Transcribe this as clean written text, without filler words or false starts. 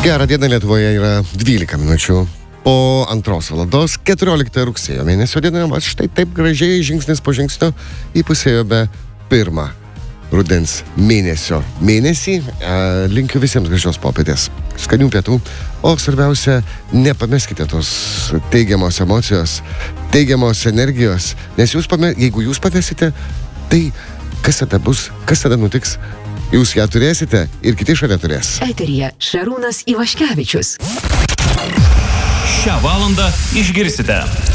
Gerą dieną, Lietuvoje yra 12 minučių po 2:00 14 rugsėjo mėnesio dienoje. Štai taip gražiai žingsnis po žingsnio įpusėjome pirmą rudens mėnesį. Linkiu visiems gražios popietės, skanių pietų, o svarbiausia, nepameskite tos teigiamos emocijos, teigiamos energijos, nes jeigu jūs pamesite, tai kas tada bus, kas tada nutiks? Jūs ją turėsite ir kiti šalia turės. Eteryje Šarūnas Ivaškevičius. Šią valandą išgirsite.